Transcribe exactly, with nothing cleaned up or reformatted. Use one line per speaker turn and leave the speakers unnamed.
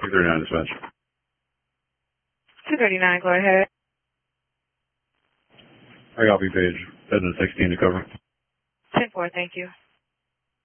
two thirty-nine dispatch.
two thirty-nine, go ahead.
I copy page. Heading to sixteen to cover.
ten four, thank you.